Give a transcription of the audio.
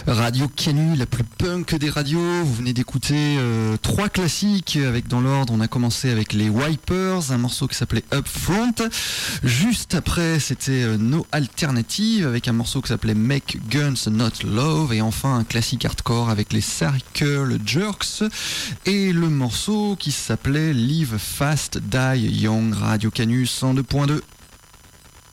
Radio Canu, la plus punk des radios. Vous venez d'écouter 3 classiques avec dans l'ordre. On a commencé avec les Wipers, un morceau qui s'appelait Up Front. Juste après, c'était No Alternative avec un morceau qui s'appelait Make Guns Not Love. Et enfin, un classique hardcore avec les Circle Jerks et le morceau qui s'appelait Live Fast Die Young. Radio Canu 102.2.